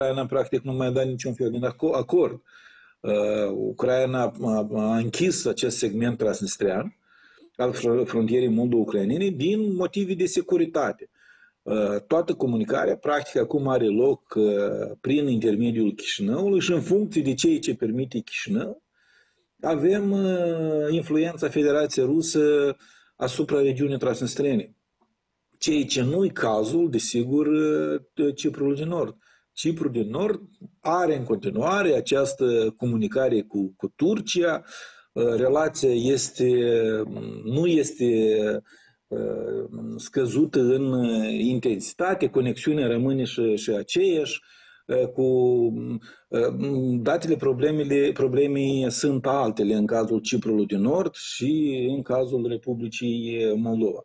Ucraina practic nu mai dat niciun fel de acord. Ucraina a închis acest segment transnistrian al frontierei moldo-ucrainene din motive de securitate. Toată comunicarea practic acum are loc prin intermediul Chișinăului și în funcție de ceea ce permite Chișinău avem influența Federației Rusă asupra regiunii transnistriene. Ceea ce nu e cazul, desigur, Ciprului de Nord. Ciprul de Nord are în continuare această comunicare cu Turcia, relația nu este scăzută în intensitate, conexiunea rămâne și aceeași, cu datele problemei sunt altele în cazul Ciprului de Nord și în cazul Republicii Moldova.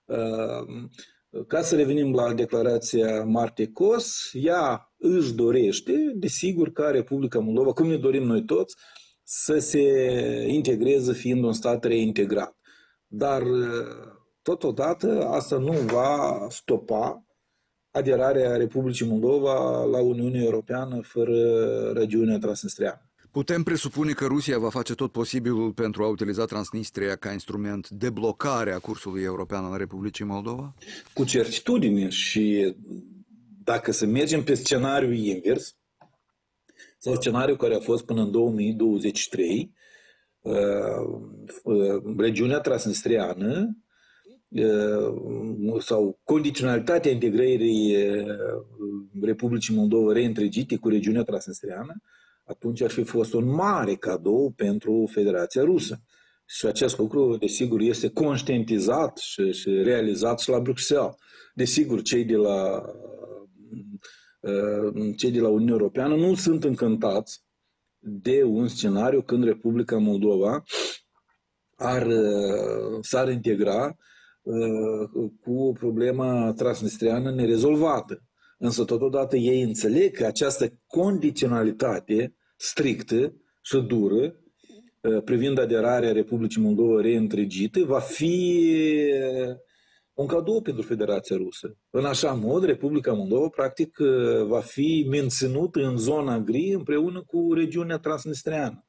Ca să revenim la declarația Martecos, ea își dorește, desigur, ca Republica Moldova, cum ne dorim noi toți, să se integreze fiind un stat reintegrat. Dar, totodată, asta nu va stopa aderarea Republicii Moldova la Uniunea Europeană fără regiunea transnistriană. Putem presupune că Rusia va face tot posibilul pentru a utiliza Transnistria ca instrument de blocare a cursului european al Republicii Moldova? Cu certitudine, și dacă să mergem pe scenariul invers, sau scenariul care a fost până în 2023, regiunea transnistriană sau condiționalitatea integrării Republicii Moldova reîntregite cu regiunea transnistriană, atunci ar fi fost un mare cadou pentru Federația Rusă. Și acest lucru, desigur, este conștientizat și realizat și la Bruxelles. Desigur, cei de la Uniunea Europeană nu sunt încântați de un scenariu când Republica Moldova s-ar integra cu problema transnistriană nerezolvată. Însă totodată ei înțeleg că această condiționalitate strictă și dură privind aderarea Republicii Moldova reîntregită va fi un cadou pentru Federația Rusă. În așa mod, Republica Moldova practic va fi menținută în zona gri împreună cu regiunea transnistriană.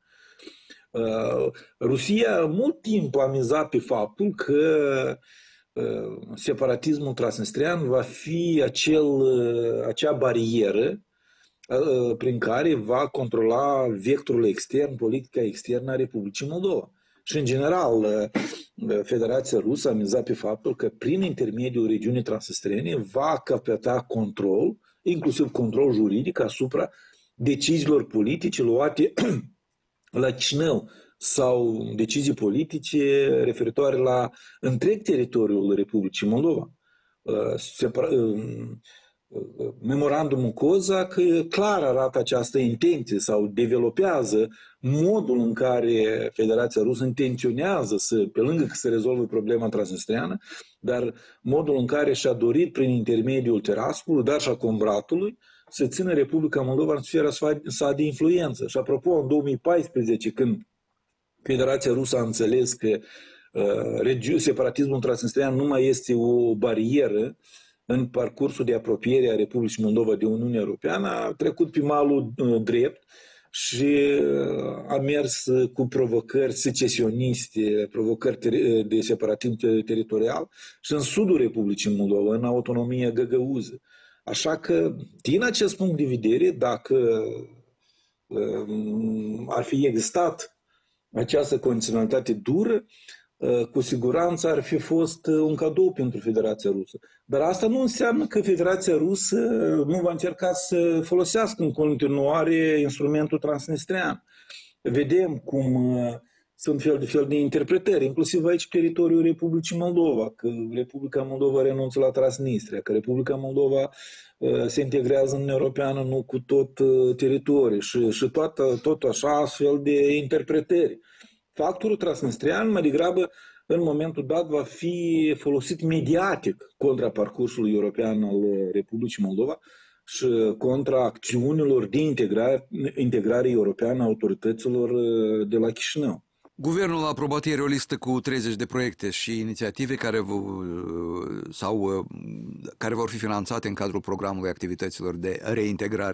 Rusia mult timp a mizat pe faptul că separatismul transnistrian va fi acea barieră prin care va controla vectorul extern, politica externă a Republicii Moldova. Și, în general, Federația Rusă a mizat pe faptul că, prin intermediul regiunii transnistriene, va capeta control, inclusiv control juridic, asupra deciziilor politice luate la Chișinău sau decizii politice referitoare la întreg teritoriul Republicii Moldova. Memorandumul COSAC clar arată această intenție sau developează modul în care Federația Rusă intenționează pe lângă că se rezolvă problema transnistriană, dar modul în care și-a dorit prin intermediul Tiraspolului, dar și a Combratului, să țină Republica Moldova în sfera sa de influență. Și apropo, în 2014, când Federația Rusă a înțeles că separatismul transnistrian nu mai este o barieră în parcursul de apropiere a Republicii Moldova de Uniunea Europeană, a trecut pe malul drept și a mers cu provocări secesioniste, provocări de separatism teritorial și în sudul Republicii Moldova, în autonomia găgăuză. Așa că, din acest punct de vedere, dacă ar fi existat această condiționalitate dură, cu siguranță ar fi fost un cadou pentru Federația Rusă. Dar asta nu înseamnă că Federația Rusă nu va încerca să folosească în continuare instrumentul transnistrian. Vedem cum sunt fel de interpretări, inclusiv aici teritoriul Republicii Moldova, că Republica Moldova renunță la Transnistria, că Republica Moldova se integrează în Uniunea Europeană nu cu tot teritoriul și tot așa astfel de interpretări. Factorul transnistrian, mai degrabă, în momentul dat, va fi folosit mediatic contra parcursului european al Republicii Moldova și contra acțiunilor de integrare europeană a autorităților de la Chișinău. Guvernul a aprobat ieri o listă cu 30 de proiecte și inițiative care vor fi finanțate în cadrul programului activităților de reintegrare